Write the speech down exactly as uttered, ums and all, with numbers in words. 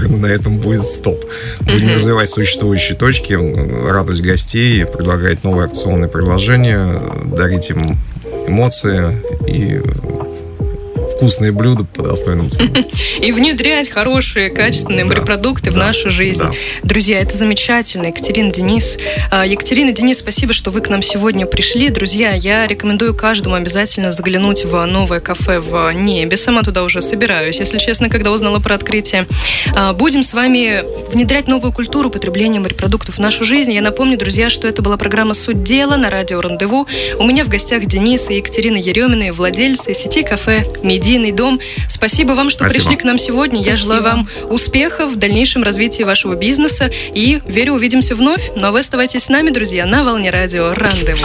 наверное, на этом будет стоп. Будем uh-huh. развивать существующие точки, радовать гостей, предлагать новые акционные предложения, дарить им эмоции и вкусные блюда по достойным ценам. И внедрять хорошие, качественные морепродукты да, в нашу жизнь. Да. Друзья, это замечательно. Екатерина, Денис. Екатерина, Денис, спасибо, что вы к нам сегодня пришли. Друзья, я рекомендую каждому обязательно заглянуть в новое кафе в Небе. Сама туда уже собираюсь, если честно, когда узнала про открытие. Будем с вами внедрять новую культуру потребления морепродуктов в нашу жизнь. Я напомню, друзья, что это была программа «Суть дела» на радио «Рандеву». У меня в гостях Денис и Екатерина Еремины, владельцы сети кафе «Медийный дом». Спасибо вам, что Спасибо. пришли к нам сегодня. Я Спасибо. желаю вам успехов в дальнейшем развитии вашего бизнеса и верю, увидимся вновь. Но вы оставайтесь с нами, друзья, на волне радио «Рандеву».